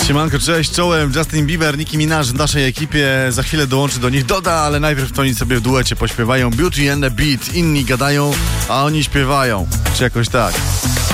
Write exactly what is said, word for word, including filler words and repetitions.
Siemanko, cześć, czołem, Justin Bieber, Nicki Minaj w naszej ekipie, za chwilę dołączy do nich Doda, ale najpierw to oni sobie w duecie pośpiewają Beauty and the Beat, inni gadają, a oni śpiewają, czy jakoś tak.